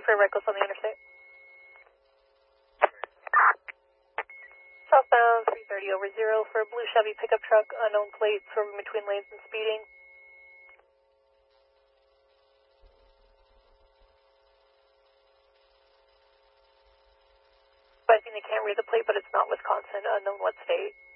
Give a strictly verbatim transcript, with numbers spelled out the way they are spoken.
for reckless on the interstate. Southbound three thirty over zero for a blue Chevy pickup truck, unknown plate, swerving between lanes and speeding. But I think they can't read the plate, but it's not Wisconsin, unknown what state.